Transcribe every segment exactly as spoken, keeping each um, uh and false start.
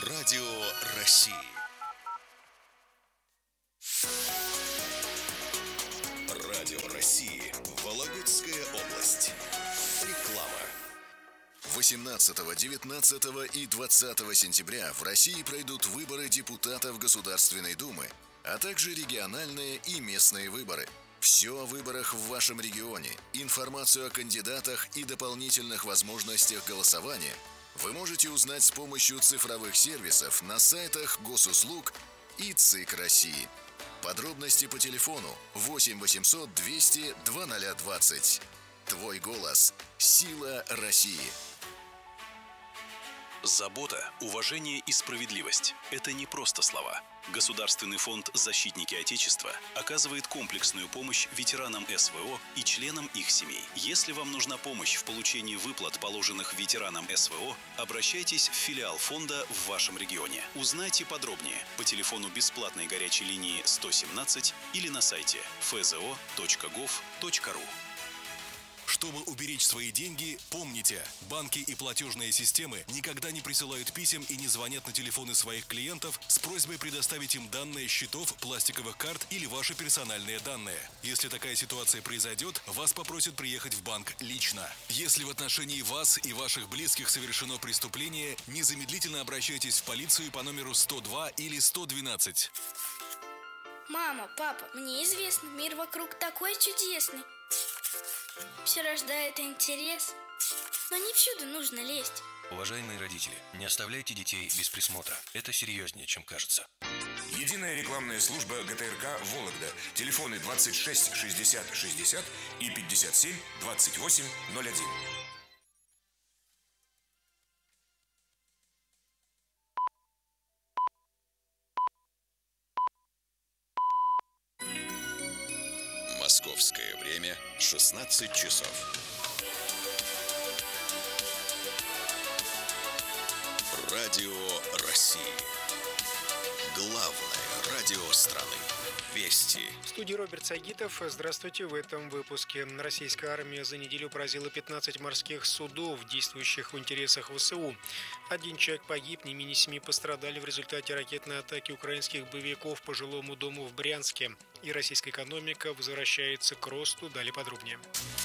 Радио России. Радио России. Вологодская область. Реклама. восемнадцатого, девятнадцатого и двадцатого сентября в России пройдут выборы депутатов Государственной Думы, а также региональные и местные выборы. Все о выборах в вашем регионе, информацию о кандидатах и дополнительных возможностях голосования вы можете узнать с помощью цифровых сервисов на сайтах Госуслуг и ЦИК России. Подробности по телефону восемь восемьсот двести двадцать двадцать. Твой голос – сила России. Забота, уважение и справедливость – это не просто слова. Государственный фонд «Защитники Отечества» оказывает комплексную помощь ветеранам эс вэ о и членам их семей. Если вам нужна помощь в получении выплат, положенных ветеранам эс вэ о, обращайтесь в филиал фонда в вашем регионе. Узнайте подробнее по телефону бесплатной горячей линии сто семнадцать или на сайте эф зэ о точка гов точка ру. Чтобы уберечь свои деньги, помните, банки и платежные системы никогда не присылают писем и не звонят на телефоны своих клиентов с просьбой предоставить им данные счетов, пластиковых карт или ваши персональные данные. Если такая ситуация произойдет, вас попросят приехать в банк лично. Если в отношении вас и ваших близких совершено преступление, незамедлительно обращайтесь в полицию по номеру сто два или сто двенадцать. Мама, папа, мне известно, мир вокруг такой чудесный. Все рождает интерес, но не всюду нужно лезть. Уважаемые родители, не оставляйте детей без присмотра. Это серьезнее, чем кажется. Единая рекламная служба гэ тэ эр ка «Вологда». Телефоны двадцать шесть шестьдесят шестьдесят и пятьдесят семь двадцать восемь ноль один. Московское время шестнадцать часов. Радио России. Главное радио страны. Вести. В студии Роберт Сагитов. Здравствуйте. В этом выпуске. Российская армия за неделю поразила пятнадцать морских судов, действующих в интересах вэ эс у. Один человек погиб, не менее семи пострадали в результате ракетной атаки украинских боевиков по жилому дому в Брянске. И российская экономика возвращается к росту. Далее подробнее.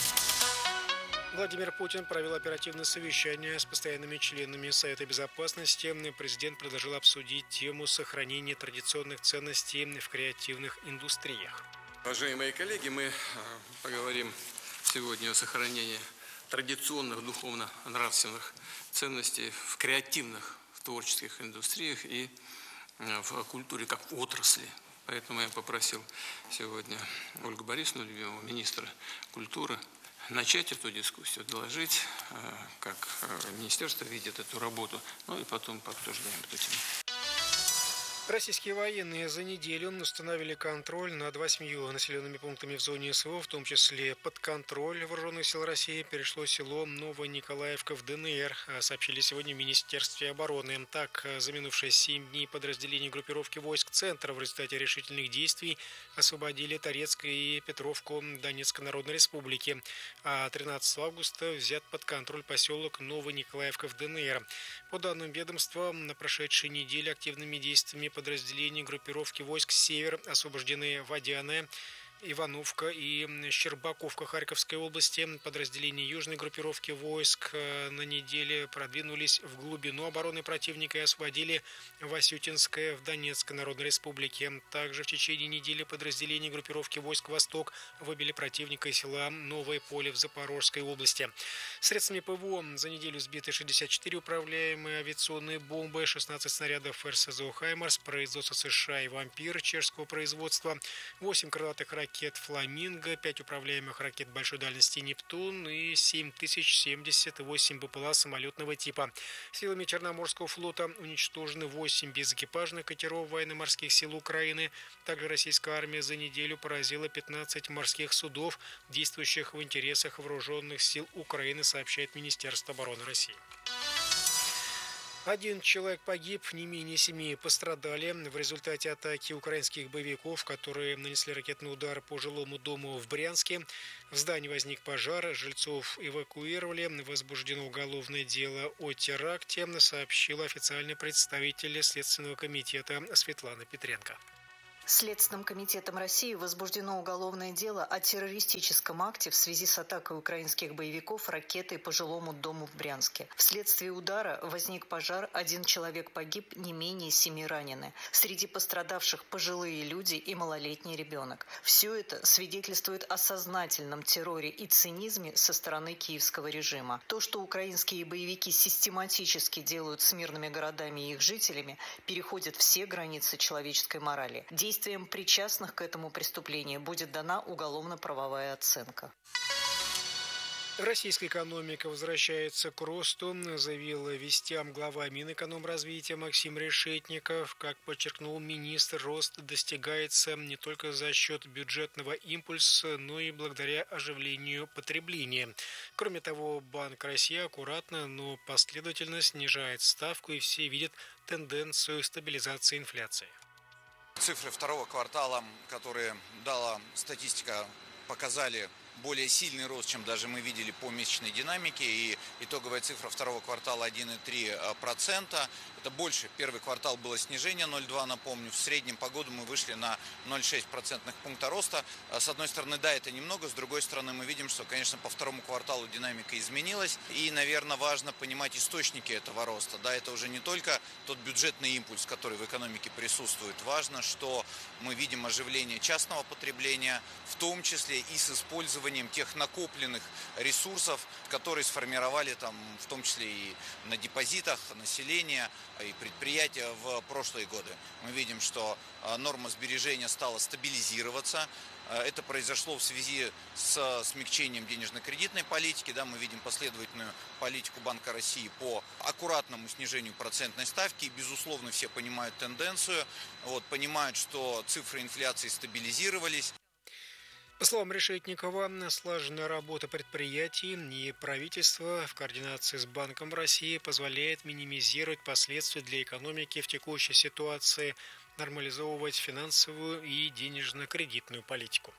Владимир Путин провел оперативное совещание с постоянными членами Совета Безопасности. Президент предложил обсудить тему сохранения традиционных ценностей в креативных индустриях. Уважаемые коллеги, мы поговорим сегодня о сохранении традиционных духовно-нравственных ценностей в креативных, в творческих индустриях и в культуре как отрасли. Поэтому я попросил сегодня Ольгу Борисовну, любимого министра культуры, начать эту дискуссию, доложить, как министерство видит эту работу, ну и потом пообсуждаем эту тему. Российские военные за неделю установили контроль над восьмью населенными пунктами в зоне эс вэ о, в том числе под контроль Вооруженных сил России перешло село Новониколаевка в дэ эн эр, сообщили сегодня в Министерстве обороны. Так, за минувшие семь дней подразделения группировки войск «Центр» в результате решительных действий освободили Торецк и Петровку Донецкой Народной Республики, а тринадцатого августа взят под контроль поселок Новониколаевка в дэ эн эр. По данным ведомства, на прошедшей неделе активными действиями подразделений группировки войск «Север» освобождены Водяная, Ивановка и Щербаковка Харьковской области. Подразделения южной группировки войск на неделе продвинулись в глубину обороны противника и освободили Васютинское в Донецкой Народной Республике. Также в течение недели подразделения группировки войск «Восток» выбили противника из села Новое Поле в Запорожской области. Средствами ПВО за неделю сбиты шестьдесят четыре управляемые авиационные бомбы, шестнадцать снарядов эр эс зэ о «Хаймарс» производства США и «Вампир» чешского производства, восемь крылатых ракет ракет «Фламинго», пять управляемых ракет большой дальности «Нептун» и семь тысяч семьдесят восемь бэ пэ эл а самолетного типа. Силами Черноморского флота уничтожены восемь безэкипажных катеров военно-морских сил Украины. Также российская армия за неделю поразила пятнадцать морских судов, действующих в интересах вооруженных сил Украины, сообщает Министерство обороны России. Один человек погиб, не менее семи пострадали в результате атаки украинских боевиков, которые нанесли ракетный удар по жилому дому в Брянске. В здании возник пожар, жильцов эвакуировали. Возбуждено уголовное дело о теракте, сообщила официальный представитель Следственного комитета Светлана Петренко. Следственным комитетом России возбуждено уголовное дело о террористическом акте в связи с атакой украинских боевиков ракетой по жилому дому в Брянске. Вследствие удара возник пожар, один человек погиб, не менее семи ранены. Среди пострадавших пожилые люди и малолетний ребенок. Все это свидетельствует о сознательном терроре и цинизме со стороны киевского режима. То, что украинские боевики систематически делают с мирными городами и их жителями, переходит все границы человеческой морали. Действиям причастных к этому преступлению будет дана уголовно-правовая оценка. Российская экономика возвращается к росту, заявил вестям глава Минэкономразвития Максим Решетников. Как подчеркнул министр, рост достигается не только за счет бюджетного импульса, но и благодаря оживлению потребления. Кроме того, Банк России аккуратно, но последовательно снижает ставку, и все видят тенденцию стабилизации инфляции. Цифры второго квартала, которые дала статистика, показали более сильный рост, чем даже мы видели по месячной динамике. И итоговая цифра второго квартала один и три процента. Это больше. Первый квартал было снижение ноль целых две десятых, напомню. В среднем по году мы вышли на ноль целых шесть десятых процентных пункта роста. С одной стороны, да, это немного. С другой стороны, мы видим, что, конечно, по второму кварталу динамика изменилась. И, наверное, важно понимать источники этого роста. Да, это уже не только тот бюджетный импульс, который в экономике присутствует. Важно, что мы видим оживление частного потребления, в том числе и с использованием тех накопленных ресурсов, которые сформировали там, в том числе и на депозитах населения и предприятия в прошлые годы. Мы видим, что норма сбережения стала стабилизироваться. Это произошло в связи с смягчением денежно-кредитной политики. Да, мы видим последовательную политику Банка России по аккуратному снижению процентной ставки. И, безусловно, все понимают тенденцию, вот, понимают, что цифры инфляции стабилизировались. По словам Решетникова, слаженная работа предприятий и правительства в координации с Банком России позволяет минимизировать последствия для экономики в текущей ситуации, нормализовывать финансовую и денежно-кредитную политику.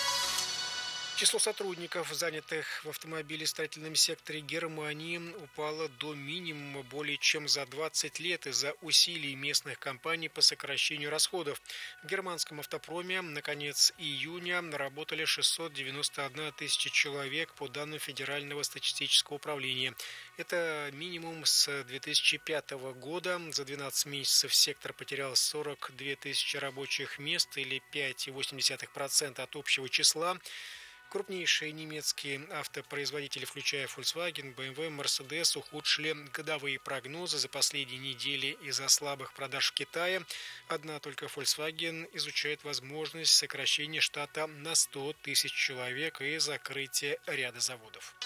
Число сотрудников, занятых в автомобилестроительном секторе Германии, упало до минимума более чем за двадцать лет из-за усилий местных компаний по сокращению расходов. В германском автопроме на конец июня работали шестьсот девяносто одна тысяча человек по данным Федерального статистического управления. Это минимум с две тысячи пятого года. За двенадцать месяцев сектор потерял сорок две тысячи рабочих мест или пять целых восемь десятых процента от общего числа. Крупнейшие немецкие автопроизводители, включая Volkswagen, бэ эм вэ, Mercedes, ухудшили годовые прогнозы за последние недели из-за слабых продаж в Китае. Одна только Volkswagen изучает возможность сокращения штата на сто тысяч человек и закрытия ряда заводов.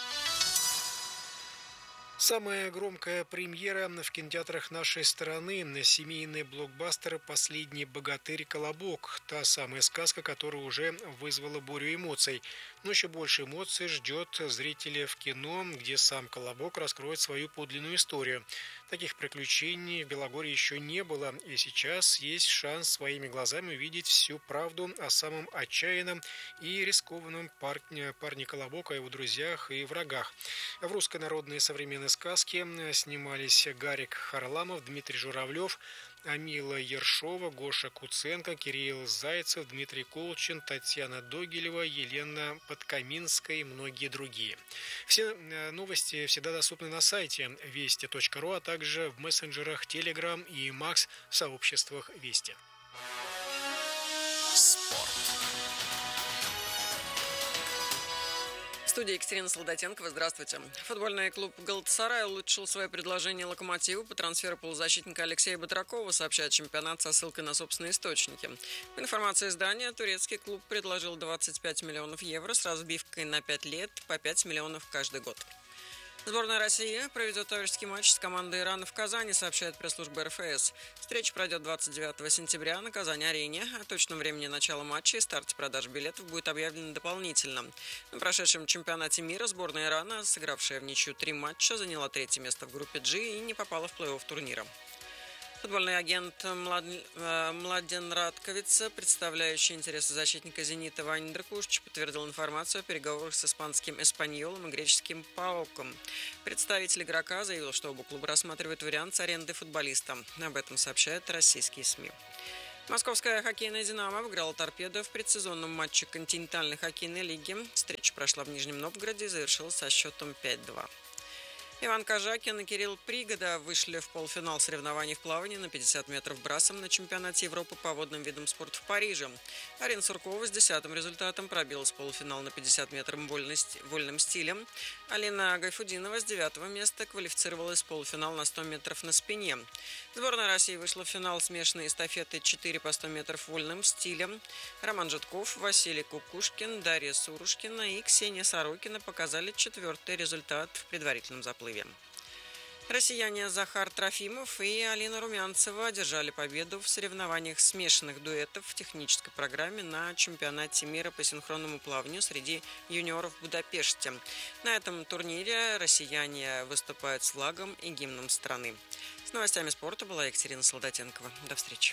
Самая громкая премьера в кинотеатрах нашей страны – семейный блокбастер «Последний богатырь Колобок». Та самая сказка, которая уже вызвала бурю эмоций. Но еще больше эмоций ждет зрителя в кино, где сам Колобок раскроет свою подлинную историю. Таких приключений в Белогорье еще не было, и сейчас есть шанс своими глазами увидеть всю правду о самом отчаянном и рискованном парне, парне Колобока, его друзьях и врагах. В русской народной современной сказке снимались Гарик Харламов, Дмитрий Журавлев, Амила Ершова, Гоша Куценко, Кирилл Зайцев, Дмитрий Колчин, Татьяна Догилева, Елена Подкаминская и многие другие. Все новости всегда доступны на сайте вести точка ру, а также в мессенджерах Telegram и Макс в сообществах Вести. Спорт. В студии Екатерина Солдатенкова. Здравствуйте. Футбольный клуб «Галатасарай» улучшил свое предложение «Локомотиву» по трансферу полузащитника Алексея Батракова, сообщает чемпионат со ссылкой на собственные источники. По информации издания, турецкий клуб предложил двадцать пять миллионов евро с разбивкой на пять лет по пять миллионов каждый год. Сборная России проведет товарищеский матч с командой Ирана в Казани, сообщает пресс-служба эр эф эс. Встреча пройдет двадцать девятого сентября на Казани-арене. О точном времени начала матча и старте продаж билетов будет объявлено дополнительно. На прошедшем чемпионате мира сборная Ирана, сыгравшая в ничью три матча, заняла третье место в группе G и не попала в плей-офф турнира. Футбольный агент Младен Радковица, представляющий интересы защитника «Зенита» Вани Дракушич, подтвердил информацию о переговорах с испанским «Эспаньолом» и греческим «Паоком». Представитель игрока заявил, что оба клуба рассматривают вариант с арендой футболиста. Об этом сообщают российские СМИ. Московская хоккейная «Динамо» обыграла «Торпедо» в предсезонном матче континентальной хоккейной лиги. Встреча прошла в Нижнем Новгороде и завершилась со счетом пять-два. Иван Кожакин и Кирилл Пригода вышли в полуфинал соревнований в плавании на пятьдесят метров брасом на чемпионате Европы по водным видам спорта в Париже. Арина Суркова с десятым результатом пробилась в полуфинал на пятьдесят метров вольным стилем. Алина Гайфудинова с девятого места квалифицировалась в полуфинал на сто метров на спине. Сборная России вышла в финал смешанной эстафеты четыре по сто метров вольным стилем. Роман Житков, Василий Кукушкин, Дарья Сурушкина и Ксения Сорокина показали четвертый результат в предварительном заплыве. Россияне Захар Трофимов и Алина Румянцева одержали победу в соревнованиях смешанных дуэтов в технической программе на чемпионате мира по синхронному плаванию среди юниоров в Будапеште. На этом турнире россияне выступают с флагом и гимном страны. С новостями спорта была Екатерина Солдатенкова. До встречи.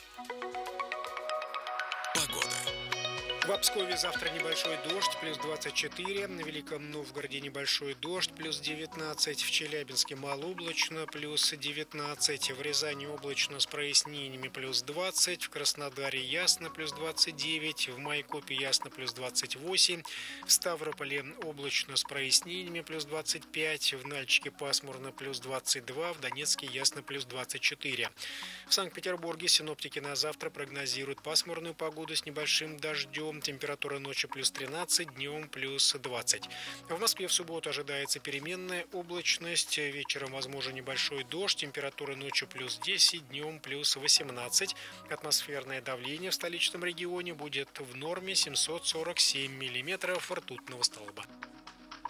В Обскове завтра небольшой дождь, плюс двадцать четыре. На Великом Новгороде небольшой дождь, плюс девятнадцать. В Челябинске малооблачно, плюс девятнадцать. В Рязани облачно с прояснениями, плюс двадцать. В Краснодаре ясно, плюс двадцать девять. В Майкопе ясно, плюс двадцать восемь. В Ставрополе облачно с прояснениями, плюс двадцать пять. В Нальчике пасмурно, плюс двадцать два. В Донецке ясно, плюс двадцать четыре. В Санкт-Петербурге синоптики на завтра прогнозируют пасмурную погоду с небольшим дождем. Температура ночью плюс тринадцать, днем плюс двадцать. В Москве в субботу ожидается переменная облачность. Вечером возможен небольшой дождь. Температура ночью плюс десять, днем плюс восемнадцать. Атмосферное давление в столичном регионе будет в норме семьсот сорок семь миллиметров ртутного столба.